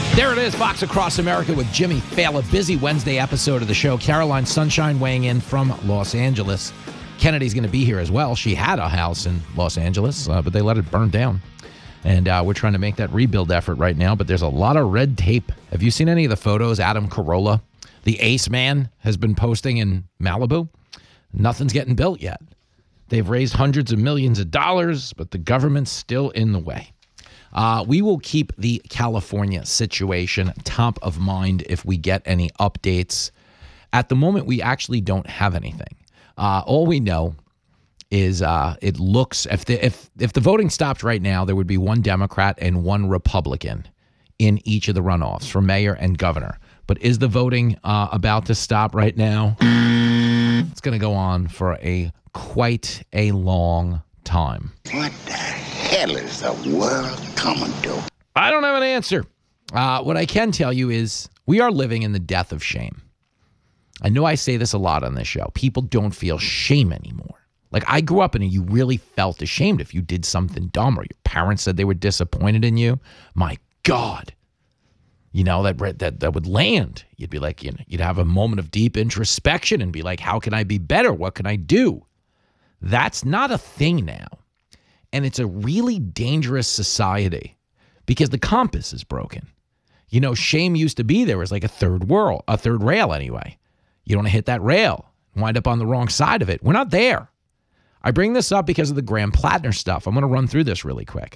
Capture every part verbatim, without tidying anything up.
There it is, Fox Across America with Jimmy Fallon. Busy Wednesday episode of the show. Caroline Sunshine weighing in from Los Angeles. Kennedy's going to be here as well. She had a house in Los Angeles, uh, but they let it burn down. And uh, we're trying to make that rebuild effort right now, but there's a lot of red tape. Have you seen any of the photos Adam Carolla, the ace man, has been posting in Malibu? Nothing's getting built yet. They've raised hundreds of millions of dollars, but the government's still in the way. Uh, we will keep the California situation top of mind if we get any updates. At the moment, we actually don't have anything. Uh, all we know is uh, it looks, if the, if, if the voting stopped right now, there would be one Democrat and one Republican in each of the runoffs for mayor and governor. But is the voting uh, about to stop right now? It's going to go on for a quite a long time. What the hell is the world coming to? I don't have an answer. Uh, what I can tell you is we are living in the death of shame. I know I say this a lot on this show. People don't feel shame anymore. Like, I grew up in it, you really felt ashamed if you did something dumb or your parents said they were disappointed in you. My God. You know, that that that would land. You'd be like, you know, you'd have a moment of deep introspection and be like, how can I be better? What can I do? That's not a thing now. And it's a really dangerous society because the compass is broken. You know, shame used to be there as like a third world, a third rail anyway. You don't want to hit that rail, wind up on the wrong side of it. We're not there. I bring this up because of the Graham Plattner stuff. I'm going to run through this really quick.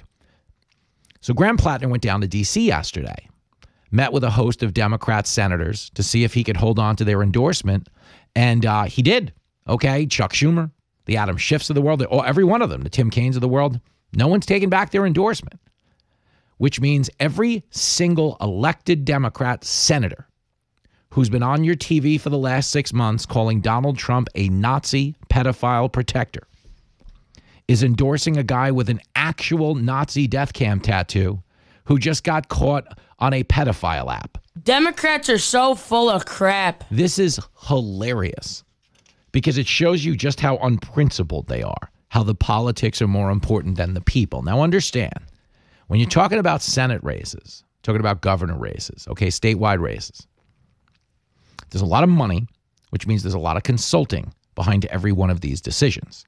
So Graham Plattner went down to D C yesterday, met with a host of Democrat senators to see if he could hold on to their endorsement. And uh, he did. Okay, Chuck Schumer, the Adam Schiffs of the world, or every one of them, the Tim Kaines of the world, no one's taken back their endorsement, which means every single elected Democrat senator who's been on your T V for the last six months calling Donald Trump a Nazi pedophile protector is endorsing a guy with an actual Nazi death cam tattoo who just got caught on a pedophile app. Democrats are so full of crap. This is hilarious because it shows you just how unprincipled they are, how the politics are more important than the people. Now understand, when you're talking about Senate races, talking about governor races, okay, statewide races, there's a lot of money, which means there's a lot of consulting behind every one of these decisions.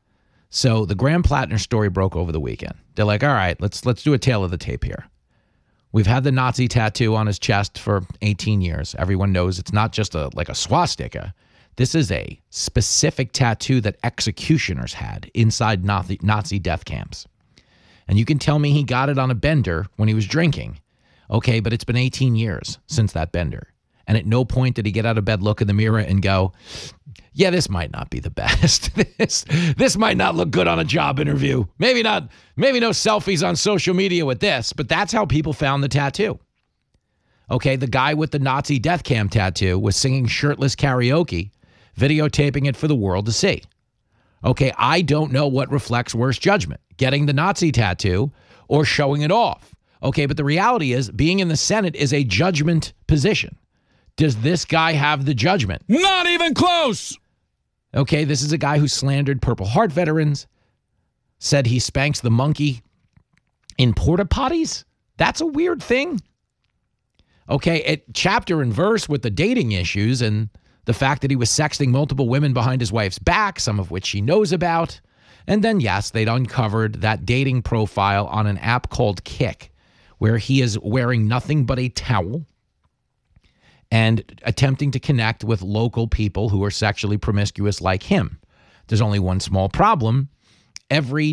So the Graham Plattner story broke over the weekend. They're like, all right, let's let's do a tail of the tape here. We've had the Nazi tattoo on his chest for eighteen years. Everyone knows it's not just a like a swastika. This is a specific tattoo that executioners had inside Nazi, Nazi death camps. And you can tell me he got it on a bender when he was drinking. Okay, but it's been eighteen years since that bender. And at no point did he get out of bed, look in the mirror, and go, yeah, this might not be the best. this this might not look good on a job interview. Maybe not, maybe no selfies on social media with this, but that's how people found the tattoo. Okay, the guy with the Nazi death cam tattoo was singing shirtless karaoke, videotaping it for the world to see. Okay, I don't know what reflects worse judgment, getting the Nazi tattoo or showing it off. Okay, but the reality is being in the Senate is a judgment position. Does this guy have the judgment? Not even close. Okay, this is a guy who slandered Purple Heart veterans, said he spanks the monkey in porta potties. That's a weird thing. Okay, it chapter and verse with the dating issues and the fact that he was sexting multiple women behind his wife's back, some of which she knows about. And then, yes, they'd uncovered that dating profile on an app called Kik, where he is wearing nothing but a towel and attempting to connect with local people who are sexually promiscuous like him. There's only one small problem. Every